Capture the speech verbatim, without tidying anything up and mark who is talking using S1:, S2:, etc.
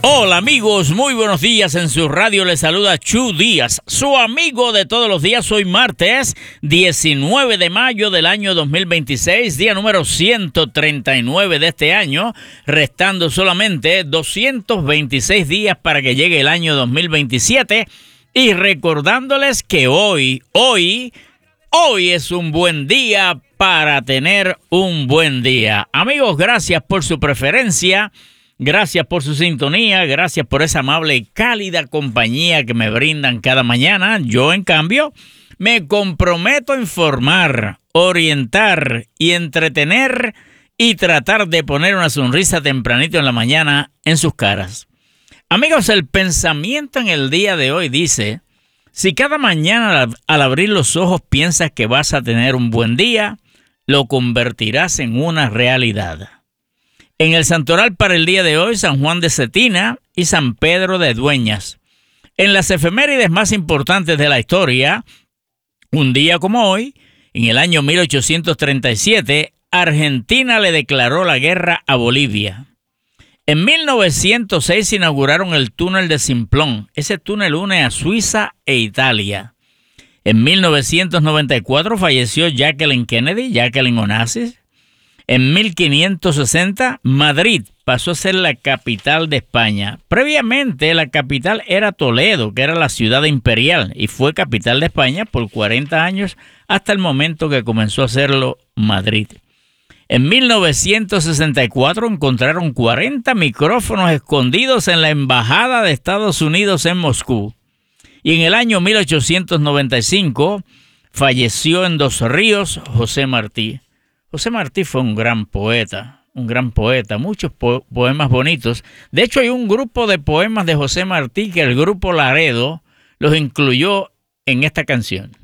S1: Hola amigos, muy buenos días. En su radio les saluda Chu Díaz, su amigo de todos los días. Hoy martes diecinueve de mayo del año dos mil veintiséis, día número ciento treinta y nueve de este año, restando solamente doscientos veintiséis días para que llegue el año dos mil veintisiete, y recordándoles que hoy, hoy, hoy es un buen día para tener un buen día. Amigos, gracias por su preferencia. Gracias por su sintonía, gracias por esa amable y cálida compañía que me brindan cada mañana. Yo, en cambio, me comprometo a informar, orientar y entretener y tratar de poner una sonrisa tempranito en la mañana en sus caras. Amigos, el pensamiento en el día de hoy dice: si cada mañana al abrir los ojos piensas que vas a tener un buen día, lo convertirás en una realidad. En el santoral para el día de hoy, San Juan de Cetina y San Pedro de Dueñas. En las efemérides más importantes de la historia, un día como hoy, en el año mil ochocientos treinta y siete, Argentina le declaró la guerra a Bolivia. En mil novecientos seis inauguraron el túnel de Simplón. Ese túnel une a Suiza e Italia. En mil novecientos noventa y cuatro falleció Jacqueline Kennedy, Jacqueline Onassis. En mil quinientos sesenta, Madrid pasó a ser la capital de España. Previamente, la capital era Toledo, que era la ciudad imperial, y fue capital de España por cuarenta años hasta el momento que comenzó a serlo Madrid. En mil novecientos sesenta y cuatro encontraron cuarenta micrófonos escondidos en la Embajada de Estados Unidos en Moscú. Y en el año mil ochocientos noventa y cinco falleció en Dos Ríos José Martí. José Martí fue un gran poeta, un gran poeta, muchos po- poemas bonitos. De hecho, hay un grupo de poemas de José Martí que el grupo Laredo los incluyó en esta canción.